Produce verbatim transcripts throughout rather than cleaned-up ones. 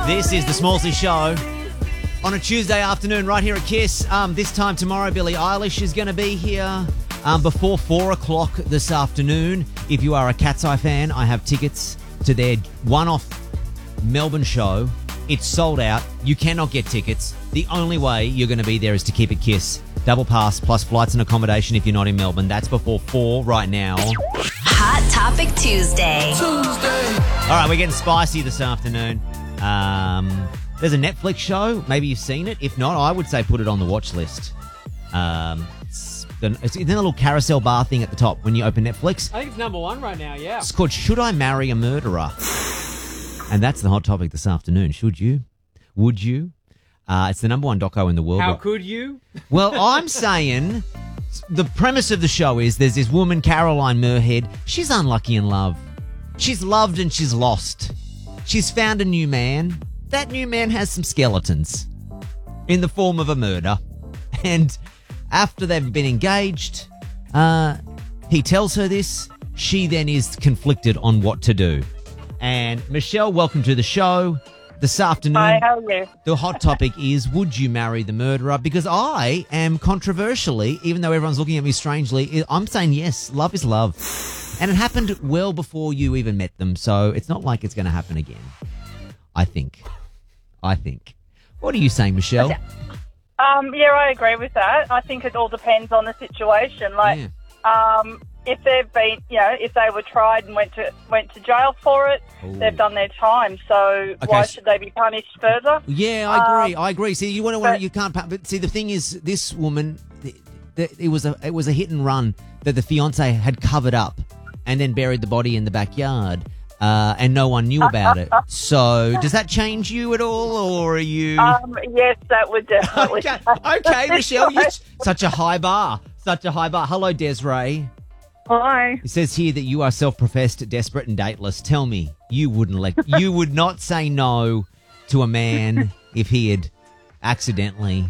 This is the Smallsy Show on a Tuesday afternoon right here at Kiss. Um, this time tomorrow, Billie Eilish is going to be here um, before four o'clock this afternoon. If you are a Cat's Eye fan, I have tickets to their one-off Melbourne show. It's sold out. You cannot get tickets. The only way you're going to be there is to keep it Kiss. Double pass plus flights and accommodation if you're not in Melbourne. That's before four right now. Hot Topic Tuesday. Tuesday. All right, we're getting spicy this afternoon. Um, there's a Netflix show. Maybe you've seen it. If not, I would say put it on the watch list. Um, it's, the, it's in the little carousel bar thing at the top when you open Netflix. I think it's number one right now, yeah. It's called Should I Marry a Murderer? And that's the hot topic this afternoon. Should you? Would you? Uh, it's the number one doco in the world. How could you? Well, I'm saying the premise of the show is there's this woman, Caroline Murhead. She's unlucky in love. She's loved and she's lost. She's found a new man. That new man has some skeletons in the form of a murder. And after they've been engaged, uh, he tells her this. She then is conflicted on what to do. And Michelle, welcome to the show. This afternoon, Hi, how are you? The hot topic is, would you marry the murderer? Because I am controversially, even though everyone's looking at me strangely, I'm saying yes, love is love. And it happened well before you even met them, so it's not like it's going to happen again. I think. I think. What are you saying, Michelle? Okay. Um, yeah, I agree with that. I think it all depends on the situation. Like, Yeah. um, if they've been, you know, if they were tried and went to went to jail for it, Ooh. they've done their time. So why so- should they be punished further? Yeah, I agree. Um, I agree. See, you want to, but- you can't. But see, the thing is, this woman, th- th- it was a, it was a hit and run that the fiance had covered up and then buried the body in the backyard, uh, and no one knew about it. So, does that change you at all, or are you? Um, yes, that would definitely. okay, okay, Michelle, you're such a high bar, such a high bar. Hello, Desiree. Hi. It says here that you are self-professed, desperate, and dateless. Tell me, you wouldn't let, you would not say no to a man if he had accidentally.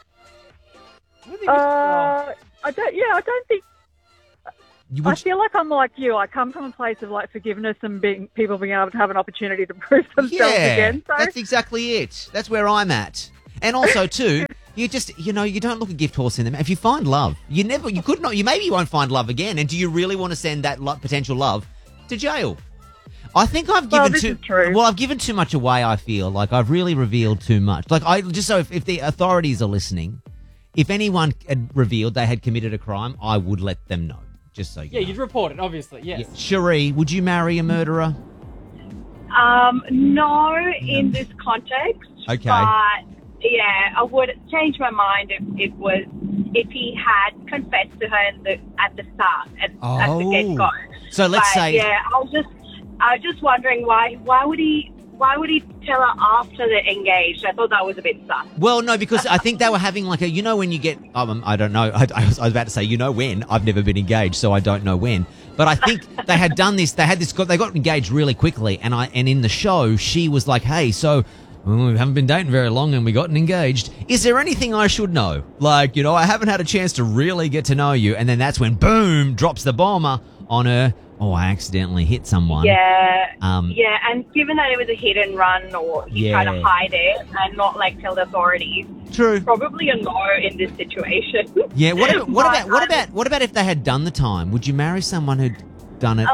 Uh, I don't. Yeah, I don't think. You I would, feel like I'm like you. I come from a place of like forgiveness and being people being able to have an opportunity to prove themselves yeah, again. So that's exactly it. That's where I'm at. And also, too, you just, you know, you don't look a gift horse in them. If you find love, you never, you could not, you maybe you won't find love again. And do you really want to send that lo- potential love to jail? I think I've given Well, this too, is true. well, I've given too much away. I feel like I've really revealed too much. Like I just so if, if the authorities are listening, if anyone had revealed they had committed a crime, I would let them know. Just so you Yeah, know. you'd report it, obviously, yes. Yeah. Cherie, would you marry a murderer? Um, no, in this context. Okay. But yeah, I would change my mind if it was if he had confessed to her in the, at the start at, at the Oh. get go. So let's But, say- yeah, I was just I was just wondering why why would he why would he tell her after they're engaged? I thought that was a bit sus. Well, no, because I think they were having like a, you know, when you get, um, I don't know, I, I, was, I was about to say, you know when, I've never been engaged, so I don't know when. But I think they had done this, they had this, they got engaged really quickly, and I, and in the show, she was like, hey, so well, we haven't been dating very long and we got engaged. Is there anything I should know? Like, you know, I haven't had a chance to really get to know you. And then that's when, boom, drops the bomber on her. Oh, I accidentally hit someone. Yeah, Um, yeah, and given that it was a hit and run, or he Yeah. tried to hide it and not like tell the authorities, True. probably a no in this situation. Yeah. What about, what But, about, what um, about, what about if they had done the time? Would you marry someone who'd done it? Uh,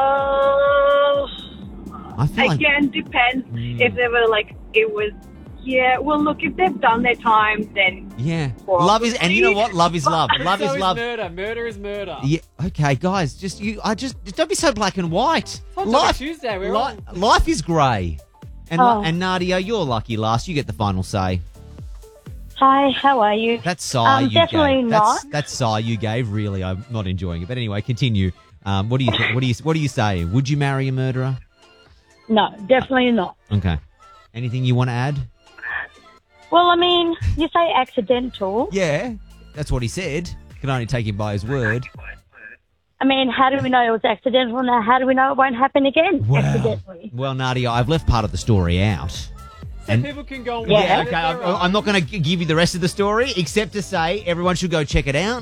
I feel like. again, depends Mm. if they were like it was. Yeah, well, look, if they've done their time, then Yeah. Well, Love is, and you know what? Love is love. Love so is is love. murder. Murder is murder. Yeah. Okay, guys, just you. I just don't be so black and white. Hot Topic Life, Tuesday, we're li- on. life is grey. And Oh. and Nadia, you're lucky last. You get the final say. Hi, how are you? That's sigh Um, you definitely gave. not. That's that's sigh you gave. Really, I'm not enjoying it. But anyway, continue. Um, what do you th- what do you what do you say? Would you marry a murderer? No, definitely not. Okay. Anything you want to add? Well, I mean, you say accidental. Yeah, that's what he said. Can only take him by his word. I mean, how do we know it was accidental? Now, how do we know it won't happen again Wow. accidentally? Well, Nadia, I've left part of the story out. So And- people can go and Yeah, watch it Yeah, if okay. they're I'm, on. I'm not going to give you the rest of the story, except to say everyone should go check it out.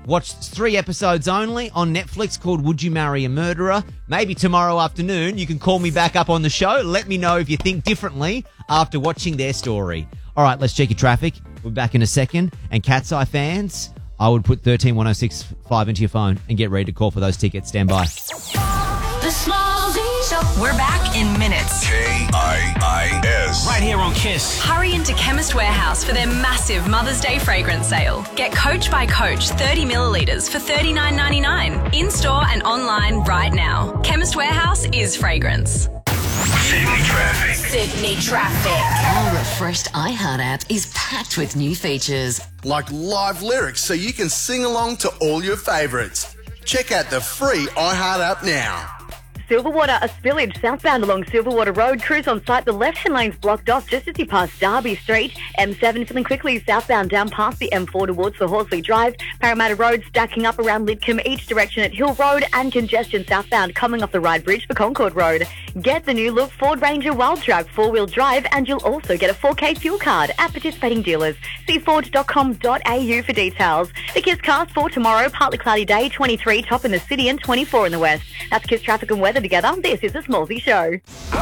Watched three episodes only on Netflix called Would You Marry a Murderer? Maybe tomorrow afternoon you can call me back up on the show. Let me know if you think differently after watching their story. All right, let's check your traffic. We're back in a second. And Cat's Eye fans, I would put one three one oh six five into your phone and get ready to call for those tickets. Stand by. The Small Z Show. We're back in minutes. K I I S. Right here on Kiss. Hurry into Chemist Warehouse for their massive Mother's Day fragrance sale. Get Coach by Coach thirty millilitres for thirty-nine ninety-nine. In-store and online right now. Chemist Warehouse is fragrance. Sydney traffic. Sydney traffic. Our refreshed iHeart app is packed with new features. Like live lyrics so you can sing along to all your favourites. Check out the free iHeart app now. Silverwater, a spillage southbound along Silverwater Road. Crews on site. The left-hand lane's blocked off just as you pass Derby Street. M seven filling quickly southbound down past the M four towards the Horsley Drive. Parramatta Road stacking up around Lidcombe each direction at Hill Road, and congestion southbound coming off the Ryde Bridge for Concord Road. Get the new look Ford Ranger Wild Track four-wheel drive, and you'll also get a four K fuel card at participating dealers. See ford dot com dot a u for details. The Kiss cast for tomorrow, partly cloudy day, twenty-three top in the city and twenty-four in the west. That's Kiss traffic and weather together. This is the Smallsy Show.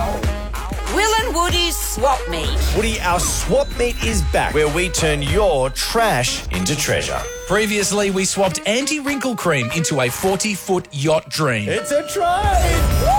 Will and Woody's Swap Meet. Woody, our Swap Meet is back, where we turn your trash into treasure. Previously, we swapped anti-wrinkle cream into a forty-foot yacht dream. It's a trade!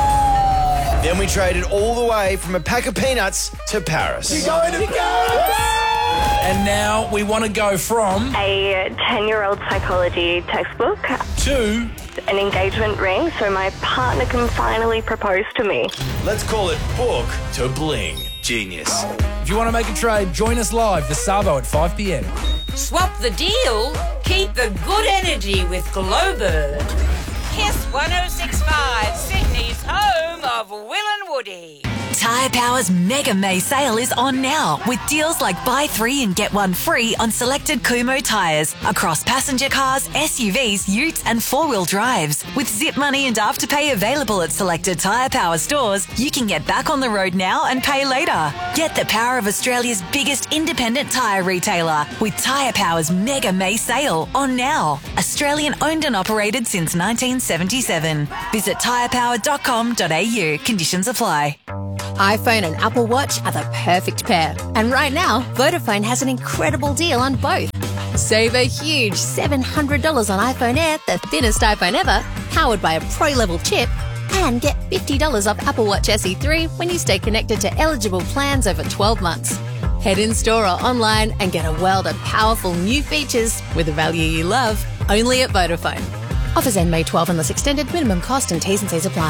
Then we traded all the way from a pack of peanuts to Paris. You're going to Paris! And now we want to go from a ten-year-old psychology textbook to an engagement ring so my partner can finally propose to me. Let's call it book to bling. Genius. If you want to make a trade, join us live this Sabo at five p.m. Swap the deal. Keep the good energy with Glowbird. Kiss one oh six point five, Sydney's home of Will and Woody. Tyre Power's Mega May sale is on now with deals like buy three and get one free on selected Kumho tyres across passenger cars, S U Vs, utes and four-wheel drives. With Zip Money and Afterpay available at selected Tyre Power stores, you can get back on the road now and pay later. Get the power of Australia's biggest independent tyre retailer with Tyre Power's Mega May sale on now. Australian owned and operated since nineteen seventy-seven. Visit tyre power dot com dot a u. Conditions apply. iPhone and Apple Watch are the perfect pair. And right now, Vodafone has an incredible deal on both. Save a huge seven hundred dollars on iPhone Air, the thinnest iPhone ever, powered by a pro-level chip, and get fifty dollars off Apple Watch S E three when you stay connected to eligible plans over twelve months. Head in-store or online and get a world of powerful new features with the value you love, only at Vodafone. Offers end May twelfth unless extended. Minimum cost and T's and C's apply.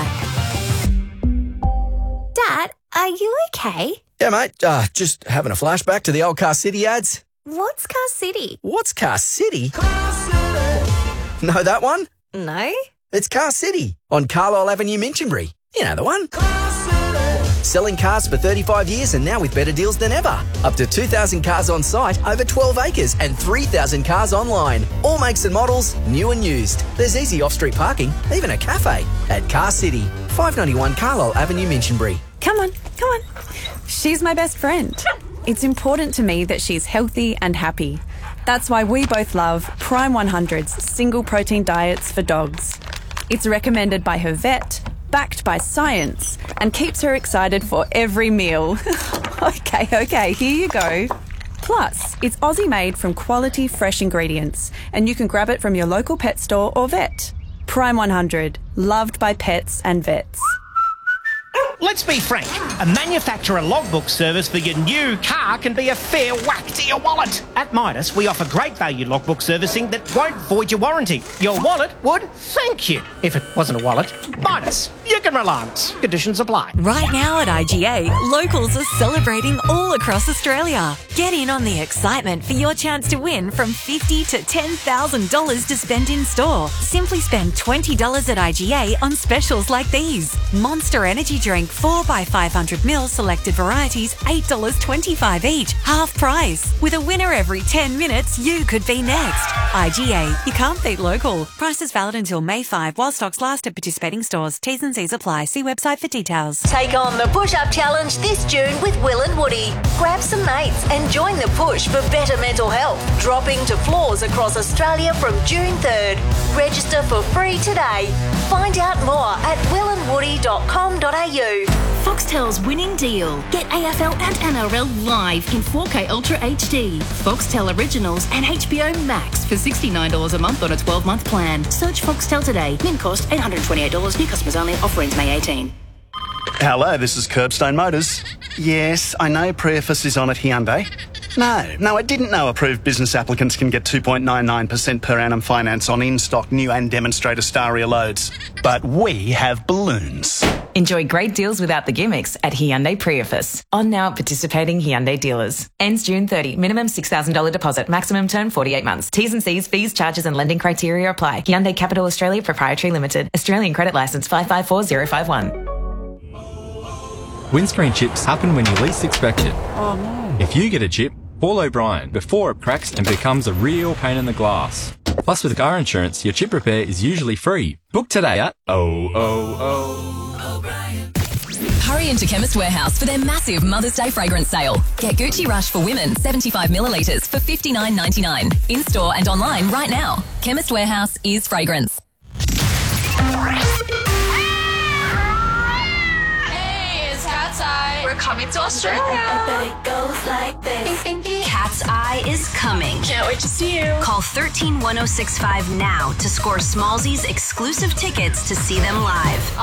Dad, are you okay? Yeah, mate. Uh, just having a flashback to the old Car City ads. What's Car City? What's Car City? Car City. Know that one? No. It's Car City on Carlisle Avenue, Minchinbury. You know the one. Car City. Selling cars for thirty-five years and now with better deals than ever. Up to two thousand cars on site, over twelve acres and three thousand cars online. All makes and models, new and used. There's easy off-street parking, even a cafe at Car City. five ninety-one Carlisle Avenue, Minchinbury. Come on, come on. She's my best friend. It's important to me that she's healthy and happy. That's why we both love Prime one hundred's single protein diets for dogs. It's recommended by her vet, backed by science, and keeps her excited for every meal. okay, okay, here you go. Plus, it's Aussie made from quality fresh ingredients, and you can grab it from your local pet store or vet. Prime one hundred, loved by pets and vets. Let's be frank, a manufacturer logbook service for your new car can be a fair whack to your wallet. At Midas, we offer great value logbook servicing that won't void your warranty. Your wallet would thank you. If it wasn't a wallet, Midas, you can rely on us. Conditions apply. Right now at I G A, locals are celebrating all across Australia. Get in on the excitement for your chance to win from fifty thousand dollars to ten thousand dollars to spend in store. Simply spend twenty dollars at I G A on specials like these. Monster Energy Drink Drink four by five hundred milliliters selected varieties, eight dollars twenty-five each, half price. With a winner every ten minutes, you could be next. I G A, you can't beat local. Prices valid until May fifth while stocks last at participating stores. T's and C's apply. See website for details. Take on the push-up challenge this June with Will and Woody. Grab some mates and join the push for better mental health. Dropping to floors across Australia from June third. Register for free today. Find out more at will and woody dot com dot a u. Foxtel's winning deal. Get A F L and N R L live in four K Ultra H D. Foxtel Originals and H B O Max for sixty-nine dollars a month on a twelve-month plan. Search Foxtel today. Min cost eight hundred twenty-eight dollars. New customers only. Offer ends May eighteenth. Hello, this is Curbstone Motors. Yes, I know Prius is on at Hyundai. No, no, I didn't know approved business applicants can get two point nine nine percent per annum finance on in-stock new and demonstrator Staria loads. But we have balloons. Enjoy great deals without the gimmicks at Hyundai Prius. On now at participating Hyundai dealers. Ends June thirtieth. Minimum six thousand dollars deposit. Maximum term forty-eight months. T's and C's, fees, charges and lending criteria apply. Hyundai Capital Australia Proprietary Limited. Australian Credit Licence five five four zero five one. Windscreen chips happen when you least expect it. Oh no. If you get a chip, call O'Brien before it cracks and becomes a real pain in the glass. Plus, with car insurance, your chip repair is usually free. Book today at oh oh oh. O'Brien. Hurry into Chemist Warehouse for their massive Mother's Day fragrance sale. Get Gucci Rush for women, seventy-five millilitres for fifty-nine ninety-nine. In-store and online right now. Chemist Warehouse is fragrance. We're coming to Australia. It goes like this. Cat's Eye is coming. Can't wait to see you. Call one three one oh six five now to score Smallsy's exclusive tickets to see them live.